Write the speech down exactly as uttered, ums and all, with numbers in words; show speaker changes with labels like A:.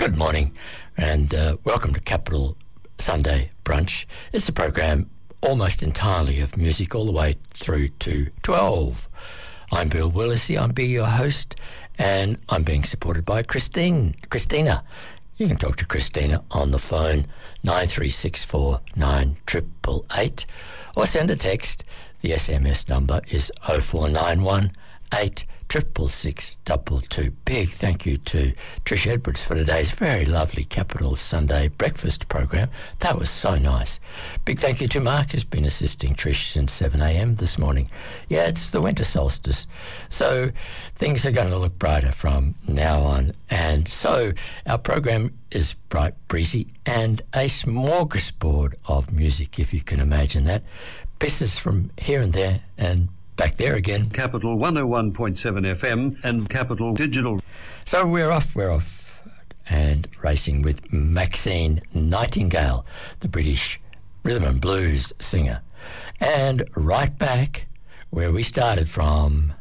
A: Good morning and uh, welcome to Capital Sunday Brunch. It's a program almost entirely of music all the way through to twelve. I'm Bill Willisey, I'm being your host, and I'm being supported by Christine. Christina. You can talk to Christina on the phone, nine three six four nine eight eight eight, or send a text. The S M S number is oh four nine one eight triple six double two. Big thank you to Trish Edwards for today's very lovely Capital Sunday breakfast program. That was so nice. Big thank you to Mark, who's been assisting Trish since seven a.m. this morning. Yeah, it's the winter solstice, so things are going to look brighter from now on. And so our program is bright, breezy, and a smorgasbord of music, if you can imagine that. Pieces from here and there and back there again.
B: Capital one oh one point seven F M and Capital Digital.
A: So we're off, we're off and racing with Maxine Nightingale, the British rhythm and blues singer. And right back where we started from,